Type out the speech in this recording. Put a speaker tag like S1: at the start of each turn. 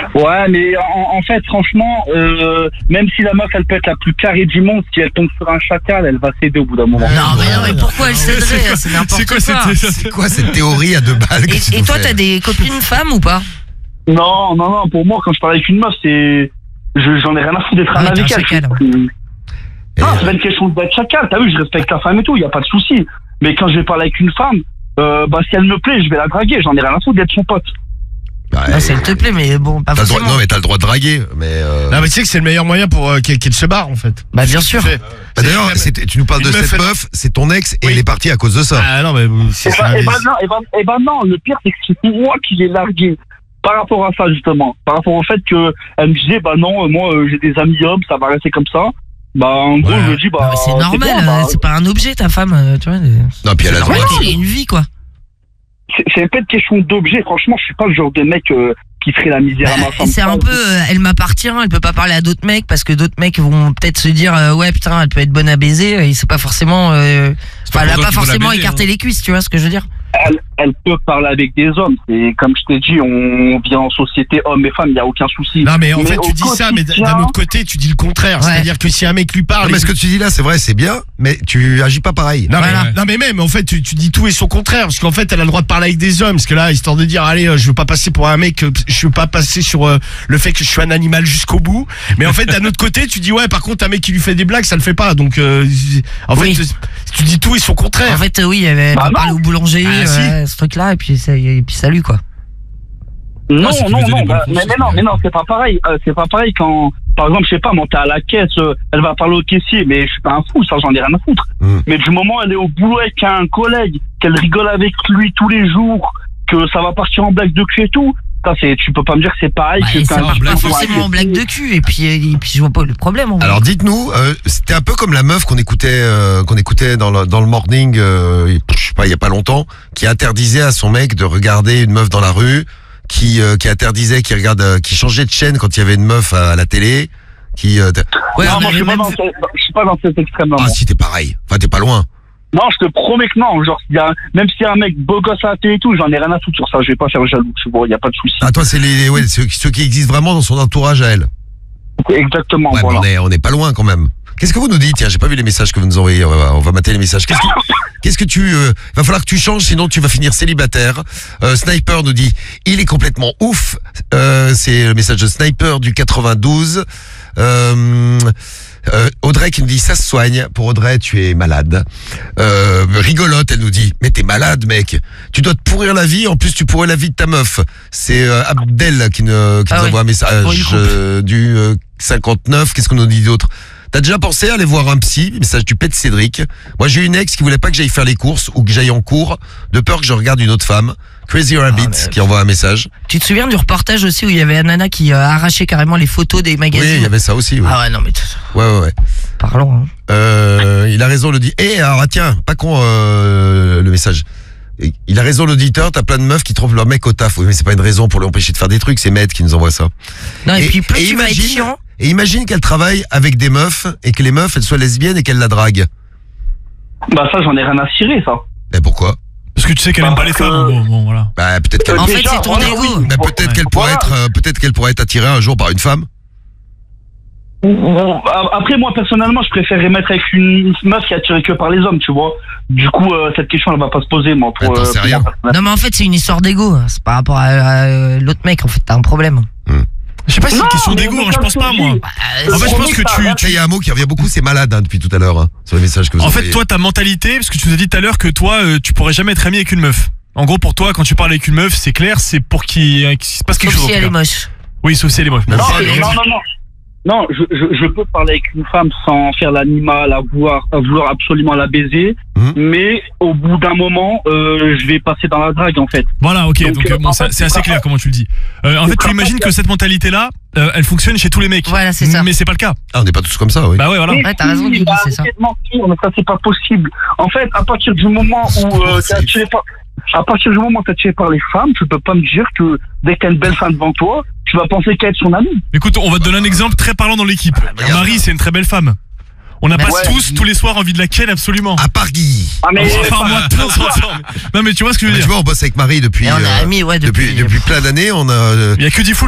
S1: Ouais, mais en fait, franchement, même si la meuf, elle peut être la plus carrée du monde, si elle tombe sur un chacal, elle va céder au bout d'un moment.
S2: Non, mais pourquoi elle céderait? C'est n'importe quoi.
S3: C'est quoi cette théorie à 2 balles?
S2: Et toi, t'as des copines femmes ou pas?
S1: Non, pour moi, quand je parle avec une meuf, j'en ai rien à foutre d'être un avec elle. Non, c'est pas une question d'être chacal, t'as vu, je respecte la femme et tout, y a pas de souci. Mais quand je vais parler avec une femme, si elle me plaît, je vais la draguer, j'en ai rien à foutre d'être son pote.
S2: Non, si elle te plaît, mais bon, pas forcément.
S3: Non, mais t'as le droit de draguer, mais
S4: Non, mais tu sais que c'est le meilleur moyen pour qu'elle se barre, en fait.
S2: Bah, bien sûr.
S3: D'ailleurs, tu nous parles de cette meuf, c'est ton ex, et elle est partie à cause de ça.
S4: Ah non, mais c'est ça.
S1: Non, le pire, c'est que c'est moi qui l'ai largué. Par rapport à ça, justement. Par rapport au fait qu'elle me disait, non, moi, j'ai des amis hommes, ça va rester comme ça. En gros, je me dis,
S2: c'est normal, c'est pas un objet, ta femme, tu vois.
S3: Non, puis elle a le droit.
S2: Elle a une vie, quoi.
S1: C'est pas une question d'objet, franchement, je suis pas le genre de mec qui ferait la misère à ma femme.
S2: C'est un peu, elle m'appartient, elle peut pas parler à d'autres mecs, parce que d'autres mecs vont peut-être se dire, ouais, putain, elle peut être bonne à baiser, et c'est pas forcément, elle a pas forcément écarté les cuisses, tu vois ce que je veux dire?
S1: Elle peut parler avec des hommes. Et comme je t'ai dit, on vit en société hommes et femmes, il n'y a aucun souci.
S4: Non, mais en fait, tu dis ça, mais d'un autre côté, tu dis le contraire. Ouais. C'est-à-dire que si un mec lui parle.
S3: Non, mais ce que tu dis là, c'est vrai, c'est bien, mais tu agis pas pareil.
S4: Non, non, mais même, en fait, tu dis tout et son contraire. Parce qu'en fait, elle a le droit de parler avec des hommes. Parce que là, histoire de dire, allez, je veux pas passer pour un mec, je veux pas passer sur le fait que je suis un animal jusqu'au bout. Mais en fait, d'un autre côté, tu dis, ouais, par contre, un mec qui lui fait des blagues, ça le fait pas. Donc, en fait, tu dis tout et son contraire.
S2: En fait, oui, elle va parler au boulanger, ce truc-là, et puis salut, quoi.
S1: Non, mais non, c'est pas pareil. C'est pas pareil quand, par exemple, je sais pas, t'es à la caisse, elle va parler au caissier, mais je suis pas un fou, ça, j'en ai rien à foutre. Mais du moment où elle est au boulot avec un collègue, qu'elle rigole avec lui tous les jours, que ça va partir en blague de cul et tout, ça, tu peux pas me dire que c'est pareil.
S2: Ça marche pas forcément en blague de cul, et puis je vois pas le problème.
S3: Alors dites-nous, c'était un peu comme la meuf qu'on écoutait dans le morning, je sais pas, il y a pas longtemps, qui interdisait à son mec de regarder une meuf dans la rue, qui interdisait, qui changeait de chaîne quand il y avait une meuf à la télé,
S1: non, moi, je suis pas dans cet extrême-là.
S3: Ah, si, t'es pareil. Enfin, t'es pas loin.
S1: Non, je te promets que non. Genre, même s'il y a un mec beau gosse à la télé et tout, j'en ai rien à foutre sur ça. Je vais pas faire jaloux. Il y a pas de souci.
S3: Ah, toi, c'est ceux qui existent vraiment dans son entourage à elle.
S1: Exactement.
S3: Ouais, voilà. On est pas loin quand même. Qu'est-ce que vous nous dites? Tiens, j'ai pas vu les messages que vous nous envoyez. On va mater les messages. Qu'est-ce que tu va falloir que tu changes, sinon tu vas finir célibataire. Sniper nous dit, il est complètement ouf. C'est le message de Sniper du 92. Audrey qui nous dit, ça se soigne. Pour Audrey, tu es malade. Rigolote, elle nous dit, mais t'es malade, mec. Tu dois te pourrir la vie. En plus, tu pourrais la vie de ta meuf. C'est Abdel qui nous envoie un message du 59. Qu'est-ce qu'on nous dit d'autre? T'as déjà pensé à aller voir un psy? Message du Pet Cédric. Moi, j'ai une ex qui voulait pas que j'aille faire les courses ou que j'aille en cours, de peur que je regarde une autre femme. Crazy Rabbit qui envoie un message.
S2: Tu te souviens du reportage aussi où il y avait un nana qui arrachait carrément les photos des magazines?
S3: Oui, il y avait ça aussi. Oui.
S2: Ah ouais, non mais...
S3: Ouais.
S2: Parlons.
S3: Il a raison, le dit. Alors tiens, pas con le message. Il a raison, l'auditeur, t'as plein de meufs qui trouvent leur mec au taf. Oui, mais c'est pas une raison pour l'empêcher de faire des trucs, c'est Maître qui nous envoie ça.
S2: Non, et puis plus tu vas être chiant.
S3: Et imagine qu'elle travaille avec des meufs et que les meufs, elles soient lesbiennes et qu'elle la drague.
S1: Bah ça, j'en ai rien à cirer, ça.
S3: Mais pourquoi?
S4: Parce que tu sais qu'elle aime pas les femmes. Bon, voilà.
S3: Bah peut-être qu'elle.
S2: En fait, c'est ton ego.
S3: Bah, peut-être qu'elle pourrait être attirée un jour par une femme.
S1: Après, moi, personnellement, je préférerais mettre avec une meuf qui est attirée que par les hommes, tu vois. Du coup, cette question, elle va pas se poser, moi.
S3: C'est rien.
S2: Non, mais en fait, c'est une histoire d'ego. C'est par rapport à l'autre mec, en fait, t'as un problème.
S4: Je sais pas si c'est une question d'ego, je pense pas, moi. En fait, je pense que
S3: il y a un mot qui revient beaucoup, c'est malade, depuis tout à l'heure, sur les messages que vous envoyez.
S4: En fait, toi, ta mentalité, parce que tu nous as dit tout à l'heure que toi, tu pourrais jamais être ami avec une meuf. En gros, pour toi, quand tu parles avec une meuf, c'est clair, c'est pour qu'il se passe quelque chose.
S2: Sauf si elle est moche.
S4: Oui, sauf si elle est moche.
S1: Non, je peux parler avec une femme sans faire l'animal, à vouloir absolument la baiser, mais au bout d'un moment, je vais passer dans la drague, en fait.
S4: Voilà, ok, donc bon, c'est assez clair comment tu le dis. En fait, tu imagines que cette mentalité-là, elle fonctionne chez tous les mecs.
S2: Voilà, c'est ça.
S4: Mais c'est pas le cas.
S3: Ah, on n'est pas tous comme ça, oui.
S4: Bah ouais, voilà.
S2: Ouais, t'as raison, Guigui, c'est ça.
S1: Mais ça, c'est pas possible. En fait, à partir du moment où t'es attiré par les femmes, tu peux pas me dire que dès que t'as une belle femme devant toi, tu vas penser qu'elle est son amie.
S4: Écoute, on va te donner un exemple très parlant dans l'équipe. Marie, c'est une très belle femme. On n'a pas tous les soirs envie de laquelle absolument.
S3: À part Guy.
S1: Ah mais
S4: moi de temps en temps. Non mais tu vois ce que je veux dire.
S3: Tu vois, on bosse avec Marie depuis
S2: on est amis,
S3: depuis plein d'années,
S4: Il y a que 10 fous